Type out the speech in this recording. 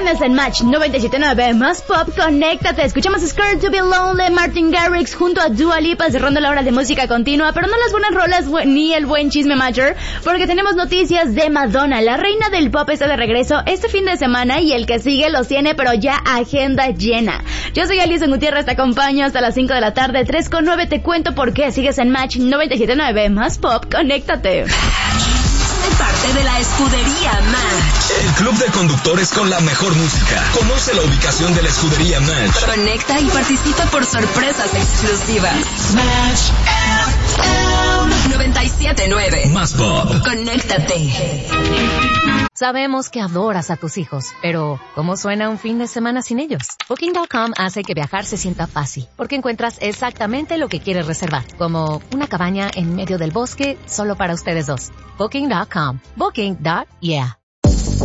Tienes en Match 97.9 más pop, conéctate. Escuchamos Scared to be Lonely, Martin Garrix junto a Dua Lipa cerrando la hora de música continua, pero no las buenas rolas ni el buen chisme Matcher, porque tenemos noticias de Madonna. La reina del pop está de regreso este fin de semana y el que sigue los tiene, pero ya agenda llena. Yo soy Alison Gutiérrez, te acompaño hasta las 5 de la tarde, 3:09, te cuento por qué. Sigues en Match 97.9 más pop, conéctate. Parte de la escudería Match. El club de conductores con la mejor música. Conoce la ubicación de la escudería Match. Conecta y participa por sorpresas exclusivas. Match FM 97.9 más pop. Conéctate. Sabemos que adoras a tus hijos, pero ¿cómo suena un fin de semana sin ellos? Booking.com hace que viajar se sienta fácil, porque encuentras exactamente lo que quieres reservar, como una cabaña en medio del bosque solo para ustedes dos. Booking.com. Booking.yeah.